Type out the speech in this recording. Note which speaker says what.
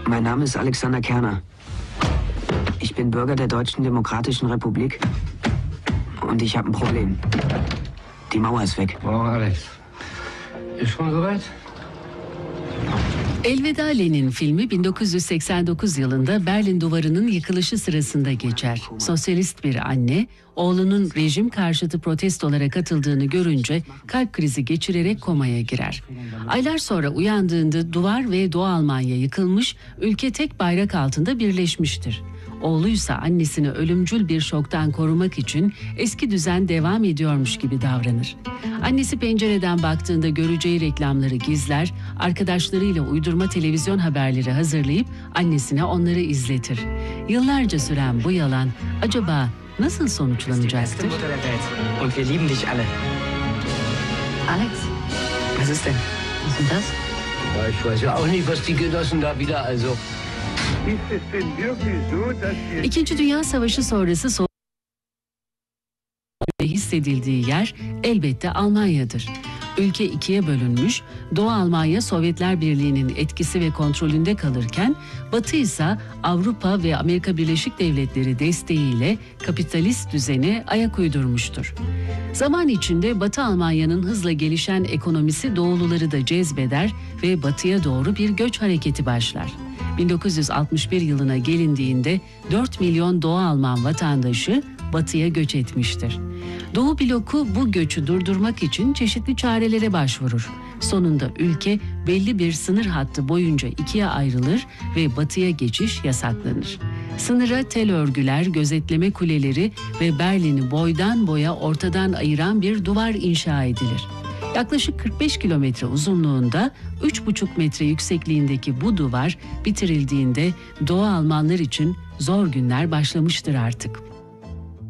Speaker 1: Mein Name ist Alexander Kerner. Ich bin Bürger der Deutschen Demokratischen Republik und ich habe ein Problem. Die Mauer ist weg.
Speaker 2: Oh Alex, ist schon soweit?
Speaker 3: Elveda Lenin filmi 1989 yılında Berlin Duvarı'nın yıkılışı sırasında geçer. Sosyalist bir anne, oğlunun rejim karşıtı protestolara katıldığını görünce kalp krizi geçirerek komaya girer. Aylar sonra uyandığında duvar ve Doğu Almanya yıkılmış, ülke tek bayrak altında birleşmiştir. Oğluysa annesini ölümcül bir şoktan korumak için eski düzen devam ediyormuş gibi davranır. Annesi pencereden baktığında göreceği reklamları gizler, arkadaşlarıyla uydurma televizyon haberleri hazırlayıp annesine onları izletir. Yıllarca süren bu yalan acaba nasıl sonuçlanacaktır?
Speaker 1: Und wir lieben dich alle.
Speaker 3: Alex,
Speaker 1: Was ist denn?
Speaker 3: was ist das?
Speaker 2: Ja, ich weiß ja auch nicht, was die Genossen da wieder also...
Speaker 3: İkinci Dünya Savaşı sonrası hissedildiği yer elbette Almanya'dır. Ülke ikiye bölünmüş, Doğu Almanya Sovyetler Birliği'nin etkisi ve kontrolünde kalırken Batı ise Avrupa ve Amerika Birleşik Devletleri desteğiyle kapitalist düzeni ayak uydurmuştur. Zaman içinde Batı Almanya'nın hızla gelişen ekonomisi Doğuluları da cezbeder ve batıya doğru bir göç hareketi başlar. 1961 yılına gelindiğinde 4 milyon Doğu Alman vatandaşı batıya göç etmiştir. Doğu bloku bu göçü durdurmak için çeşitli çarelere başvurur. Sonunda ülke belli bir sınır hattı boyunca ikiye ayrılır ve batıya geçiş yasaklanır. Sınıra tel örgüler, gözetleme kuleleri ve Berlin'i boydan boya ortadan ayıran bir duvar inşa edilir. Yaklaşık 45 kilometre uzunluğunda, 3,5 metre yüksekliğindeki bu duvar bitirildiğinde Doğu Almanlar için zor günler başlamıştır artık.